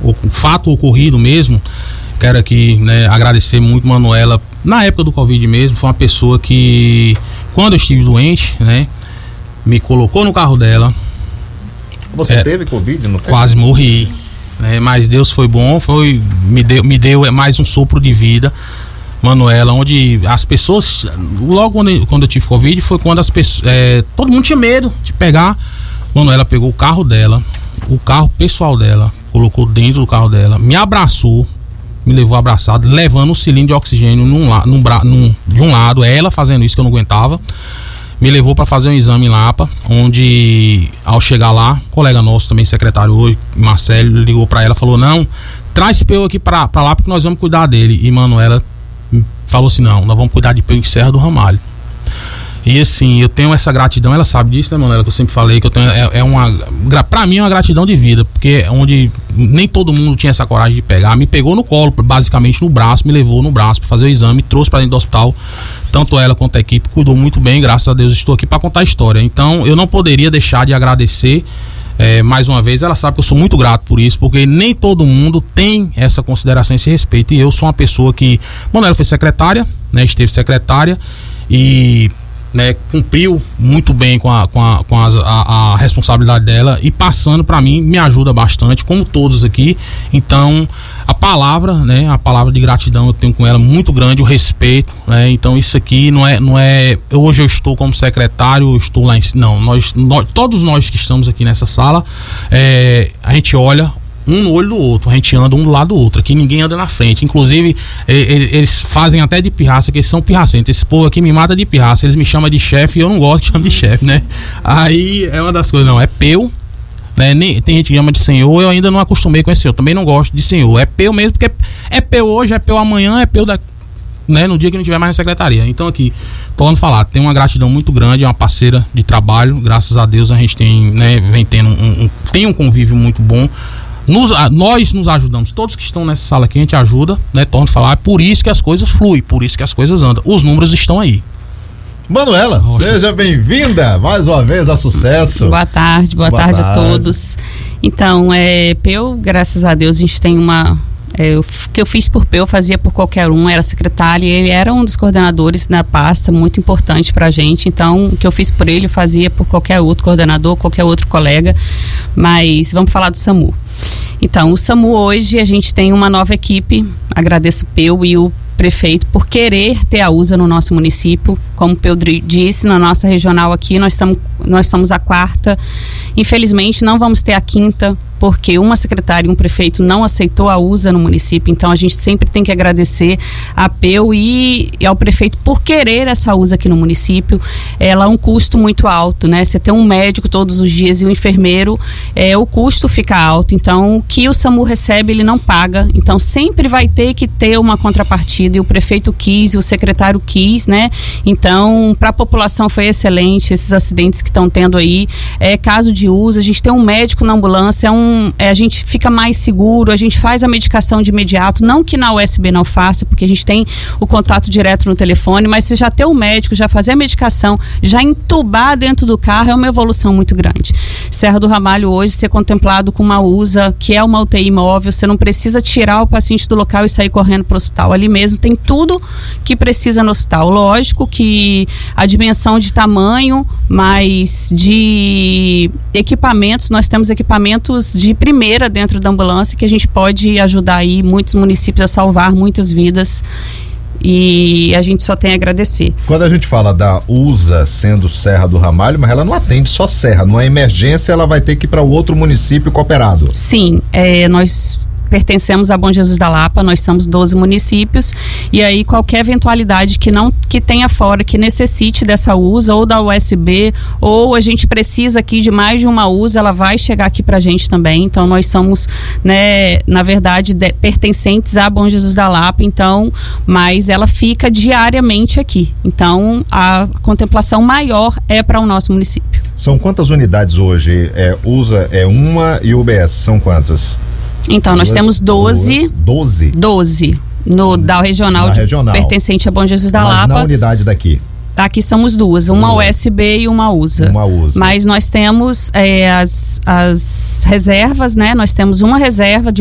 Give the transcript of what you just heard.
o fato ocorrido mesmo, quero aqui, né, agradecer muito Manuela. Na época do Covid mesmo, foi uma pessoa que, quando eu estive doente, né, me colocou no carro dela. Você teve Covid? Não teve? Quase morri, né, mas Deus foi bom, me deu mais um sopro de vida. Manuela, onde as pessoas, logo quando eu tive Covid, foi quando as pessoas, todo mundo tinha medo de pegar. Manuela pegou o carro dela, o carro pessoal dela, colocou dentro do carro dela, me abraçou, me levou abraçado, levando um cilindro de oxigênio de um lado, ela fazendo isso que eu não aguentava, me levou para fazer um exame em Lapa, onde ao chegar lá, um colega nosso também, secretário hoje, Marcelo, ligou para ela, falou: não, traz Peu aqui para lá porque nós vamos cuidar dele. E Manuela falou assim: não, nós vamos cuidar de Peu em Serra do Ramalho. E assim, eu tenho essa gratidão, ela sabe disso, né, Manuela, que eu sempre falei que eu tenho, pra mim é uma gratidão de vida, porque onde nem todo mundo tinha essa coragem de pegar, me pegou no colo, basicamente no braço, me levou no braço para fazer o exame, trouxe para dentro do hospital, tanto ela quanto a equipe cuidou muito bem, graças a Deus estou aqui para contar a história. Então eu não poderia deixar de agradecer mais uma vez. Ela sabe que eu sou muito grato por isso, porque nem todo mundo tem essa consideração, esse respeito, e eu sou uma pessoa que, Manuela foi secretária, né, esteve secretária e, né, cumpriu muito bem com a responsabilidade dela, e passando para mim me ajuda bastante, como todos aqui. Então a palavra, né, a palavra de gratidão eu tenho com ela muito grande, o respeito, né? Então isso aqui não é hoje eu estou como secretário, eu estou lá em cima, não, todos nós que estamos aqui nessa sala, a gente olha um no olho do outro, a gente anda um do lado do outro, aqui ninguém anda na frente. Inclusive eles fazem até de pirraça, que eles são pirracentos, esse povo aqui me mata de pirraça, eles me chamam de chefe e eu não gosto de chamar de chefe, né? Aí é uma das coisas, não, é Peu, né? Tem gente que chama de senhor, eu ainda não acostumei com esse senhor, também não gosto de senhor, é Peu mesmo, porque é Peu hoje, é Peu amanhã, é Peu né, no dia que não tiver mais na secretaria. Então aqui, falando falar, tem uma gratidão muito grande, é uma parceira de trabalho, graças a Deus a gente tem, né, vem tendo um convívio muito bom. Nós nos ajudamos, todos que estão nessa sala aqui a gente ajuda, né? Torno a falar, é por isso que as coisas fluem, por isso que as coisas andam, os números estão aí. Manuela, seja bem-vinda mais uma vez a Sucesso. Boa tarde a todos. Então, Peu, graças a Deus a gente tem o que eu fiz por Peu, eu fazia por qualquer um, era secretário, e ele era um dos coordenadores na pasta, muito importante pra gente. Então o que eu fiz por ele eu fazia por qualquer outro coordenador, qualquer outro colega. Mas vamos falar do SAMU. Então o SAMU hoje a gente tem uma nova equipe, agradeço o Peu e o prefeito por querer ter a USA no nosso município. Como o Peu disse, na nossa regional aqui nós somos a 4ª, infelizmente não vamos ter a 5ª, porque uma secretária e um prefeito não aceitou a USA no município. Então a gente sempre tem que agradecer a Peu e ao prefeito por querer essa USA aqui no município. Ela é um custo muito alto, né? Você tem um médico todos os dias e um enfermeiro, o custo fica alto. Então o que o SAMU recebe ele não paga, então sempre vai ter que ter uma contrapartida, e o prefeito quis, e o secretário quis, né? Então para a população foi excelente. Esses acidentes que estão tendo aí, caso de USA, a gente tem um médico na ambulância, a gente fica mais seguro, a gente faz a medicação de imediato, não que na USB não faça, porque a gente tem o contato direto no telefone, mas se já ter um médico, já fazer a medicação, já entubar dentro do carro, é uma evolução muito grande. Serra do Ramalho hoje ser contemplado com uma USA, que é uma UTI móvel, você não precisa tirar o paciente do local e sair correndo para o hospital, ali mesmo tem tudo que precisa no hospital. Lógico que a dimensão de tamanho, mas de equipamentos, nós temos equipamentos de primeira dentro da ambulância, que a gente pode ajudar aí muitos municípios a salvar muitas vidas, e a gente só tem a agradecer. Quando a gente fala da USA sendo Serra do Ramalho, mas ela não atende só Serra, numa emergência ela vai ter que ir para outro município cooperado. Sim, nós pertencemos a Bom Jesus da Lapa, nós somos 12 municípios, e aí qualquer eventualidade que tenha fora, que necessite dessa USA ou da USB, ou a gente precisa aqui de mais de uma USA, ela vai chegar aqui pra gente também. Então nós somos, né, na verdade, pertencentes a Bom Jesus da Lapa, então, mas ela fica diariamente aqui. Então a contemplação maior é para o nosso município. São quantas unidades hoje? USA é uma e UBS são quantas? Então, nós temos 12 no DAO regional, pertencente a Bom Jesus da Lapa. Na unidade daqui? Aqui somos 2, uma USB e uma USA. Mas nós temos as reservas, né? Nós temos uma reserva de